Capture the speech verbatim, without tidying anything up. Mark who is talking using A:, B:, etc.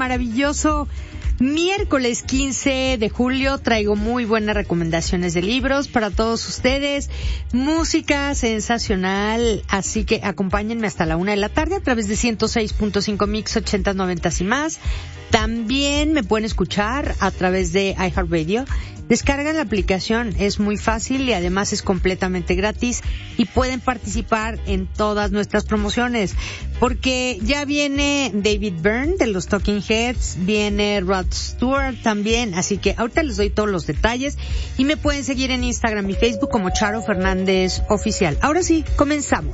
A: maravilloso miércoles quince de julio. Traigo muy buenas recomendaciones de libros para todos ustedes, música sensacional, así que acompáñenme hasta la una de la tarde a través de ciento seis punto cinco Mix ochenta, noventa y más. También me pueden escuchar a través de iHeartRadio. Descargan la aplicación, es muy fácil y además es completamente gratis y pueden participar en todas nuestras promociones, porque ya viene David Byrne de los Talking Heads, viene Rod Stewart también, así que ahorita les doy todos los detalles y me pueden seguir en Instagram y Facebook como Charo Fernández Oficial. Ahora sí, comenzamos.